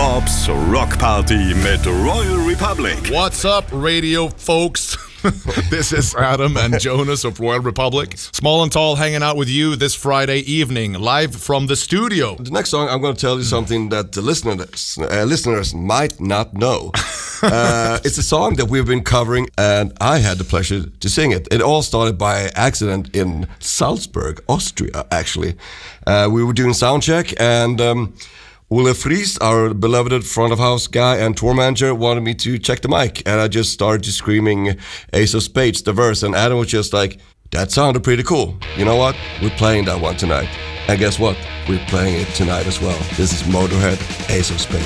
Bobs Rock Party mit Royal Republic. What's up, radio folks? This is Adam and Jonas of Royal Republic. Small and Tall hanging out with you this Friday evening, live from the studio. The next song, I'm going to tell you something that the listeners might not know. It's a song that we've been covering, and I had the pleasure to sing it. It all started by accident in Salzburg, Austria, actually. We were doing soundcheck, and Ole Fries, our beloved front of house guy and tour manager, wanted me to check the mic, and I just started screaming Ace of Spades, the verse, and Adam was just like, that sounded pretty cool. You know what? We're playing that one tonight. And guess what? We're playing it tonight as well. This is Motorhead, Ace of Spades.